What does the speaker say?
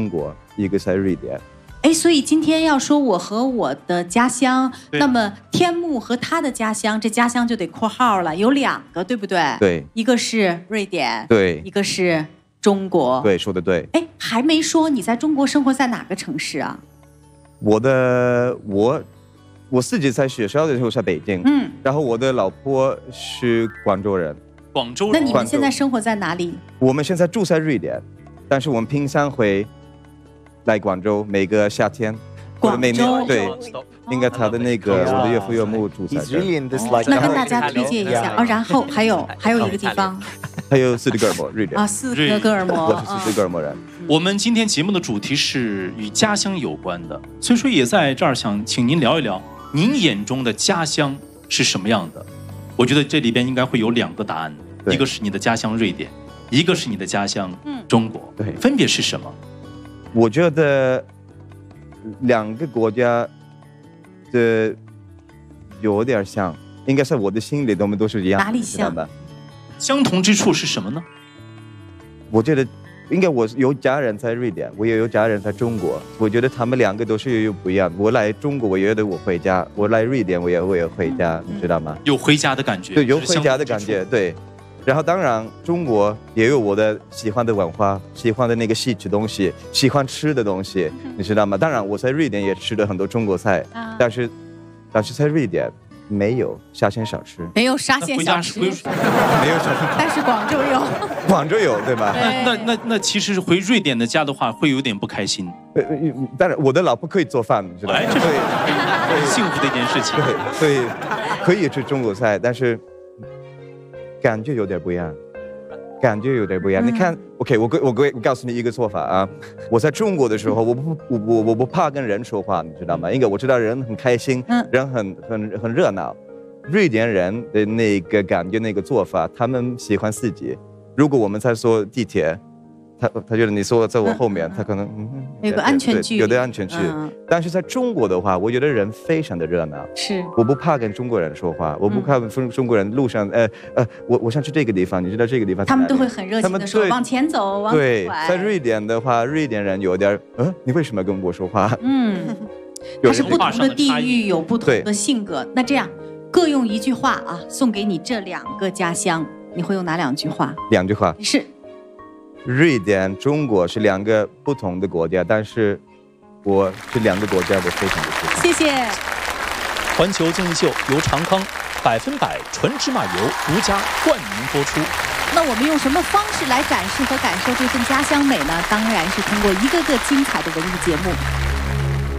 中国，一个在瑞典。 哎，所以今天要说我和我的家乡，那么天幕和他的家乡，这家乡就得括号了，有2个，对不对？ 对， 一个是瑞典， 对， 一个是中国。 对，说的对。 哎，还没说你在中国生活在哪个城市啊？ 我自己在学校的时候在北京，然后我的老婆是广州人。 广州人。 那你们现在生活在哪里？ 我们现在住在瑞典，但是我们平常会来广州，每个夏天。 广州对，应该他的那个我的岳父岳母住在这。 那跟大家推荐一下啊，然后还有一个地方， 还有斯德哥尔摩，瑞典啊，斯德哥尔摩， 我是斯德哥尔摩人。 我们今天节目的主题是与家乡有关的，所以说也在这儿想请您聊一聊，您眼中的家乡是什么样的？我觉得这里边应该会有2个答案，一个是你的家乡瑞典，一个是你的家乡中国， 对， 分别是什么？ 我觉得2个国家的有点像，应该在我的心里我们都是一样的。 哪里像？ 相同之处是什么呢？ 我觉得应该我有家人在瑞典，我也有家人在中国，我觉得他们2个都是有不一样。我来中国，我觉得我回家；我来瑞典，我也回家，你知道吗？ 有回家的感觉。 对，有回家的感觉，对。然后当然，中国也有我的喜欢的文化，喜欢的那个戏曲东西，喜欢吃的东西，你知道吗？当然，我在瑞典也吃了很多中国菜，但是在瑞典没有沙县小吃， 没有沙县小吃， 没有沙县， 但是广州有， 广州有，对吧？ 那其实回瑞典的家的话，会有点不开心。 当然，我的老婆可以做饭，你知道吗？ 这是很幸福的一件事情。 对，所以可以吃中国菜，但是感觉有点不一样。你看 ，OK， 我告诉你一个做法啊。我在中国的时候，我不怕跟人说话，你知道吗？因为我知道人很开心，人很热闹。瑞典人的那个感觉，那个做法，他们喜欢自己。如果我们在坐地铁，他觉得你坐在我后面，他可能有个安全距离， 有的安全距离。但是在中国的话，我觉得人非常的热闹。 是， 我不怕跟中国人说话，我不怕跟中国人路上，我想去这个地方，你知道这个地方？ 他们都会很热情的说往前走，往对，在瑞典的话，瑞典人有点你为什么跟我说话？ 它是不同的地域有不同的性格。那这样，各用1句话啊，送给你这2个家乡，你会用哪2句话 ？2句话是。 瑞典、中国是2个不同的国家，但是我是2个国家的非常的喜欢。 谢谢。 环球综艺秀由长康100%纯芝麻油独家冠名播出。 那我们用什么方式来展示和感受这份家乡美呢？当然是通过一个个精彩的文艺节目。